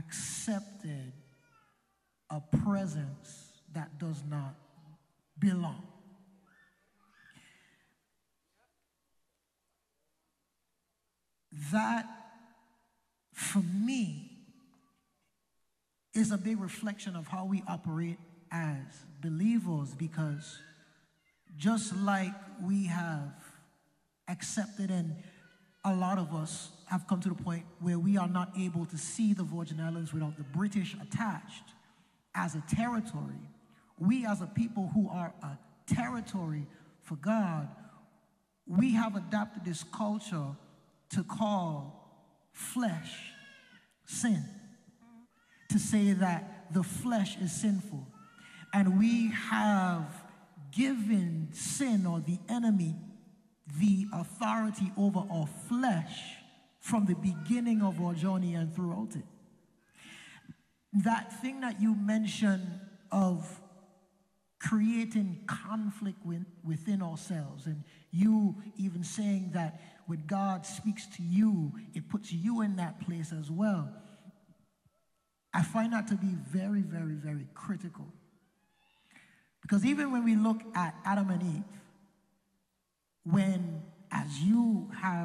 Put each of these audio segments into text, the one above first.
accepted a presence that does not belong. That, for me, is a big reflection of how we operate as believers, because just like we have accepted, and a lot of us have come to the point where we are not able to see the Virgin Islands without the British attached as a territory, we as a people who are a territory for God, we have adapted this culture to call flesh sin, to say that the flesh is sinful. And we have given sin, or the enemy, the authority over our flesh from the beginning of our journey and throughout it. That thing that you mentioned of creating conflict within ourselves, and you even saying that when God speaks to you, it puts you in that place as well. I find that to be very, very, very critical. Because even when we look at Adam and Eve, when, as you have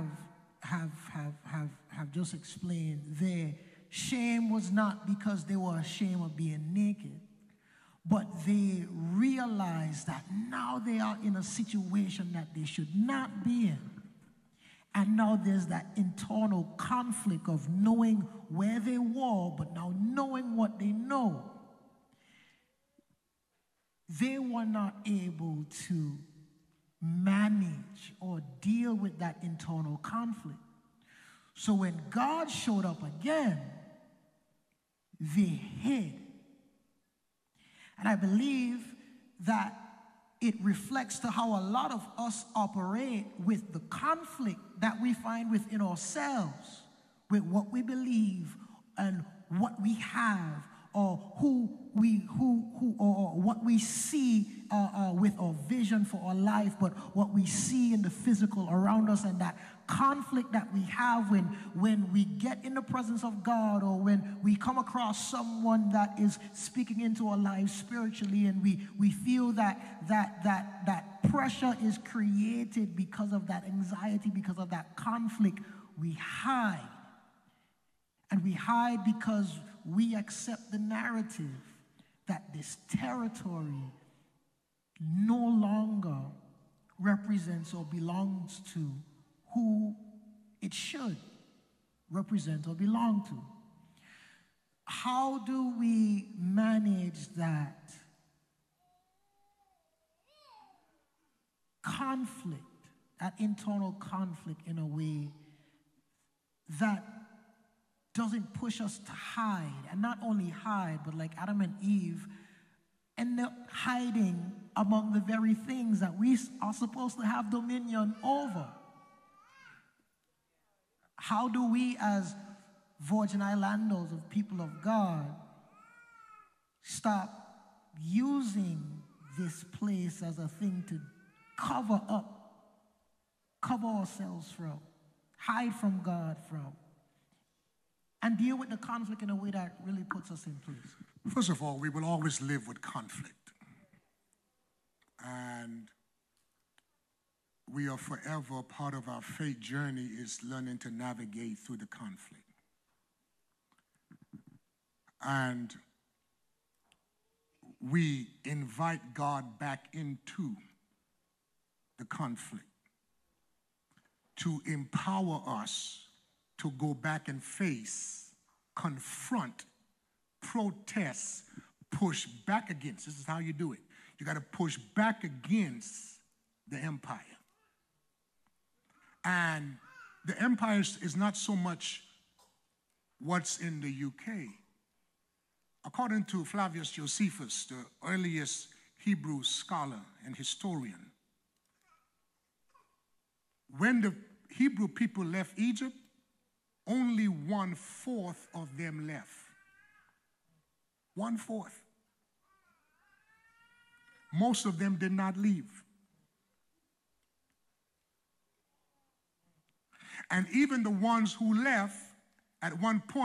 just explained, their shame was not because they were ashamed of being naked, but they realized that now they are in a situation that they should not be in. And now there's that internal conflict of knowing where they were, but now knowing what they know. They were not able to manage or deal with that internal conflict. So when God showed up again, they hid. And I believe that it reflects to how a lot of us operate with the conflict that we find within ourselves, with what we believe and what we have, or or what we see with our vision for our life, but what we see in the physical around us, and that conflict that we have when we get in the presence of God, or when we come across someone that is speaking into our lives spiritually, and we feel that pressure is created because of that anxiety, because of that conflict. We hide. And we hide because we accept the narrative that this territory no longer represents or belongs to who it should represent or belong to. How do we manage that conflict, that internal conflict, in a way that doesn't push us to hide? And not only hide, but like Adam and Eve, end up hiding among the very things that we are supposed to have dominion over. How do we, as Virgin Islanders, of people of God, stop using this place as a thing to cover ourselves from, hide from God from, and deal with the conflict in a way that really puts us in place? First of all, we will always live with conflict. And we are forever, part of our faith journey is learning to navigate through the conflict. And we invite God back into the conflict to empower us to go back and face, confront, protest, push back against. This is how you do it. You got to push back against the empire. And the empire is not so much what's in the UK. According to Flavius Josephus, the earliest Hebrew scholar and historian, when the Hebrew people left Egypt, only 1/4 of them left. 1/4. Most of them did not leave. And even the ones who left, at one point,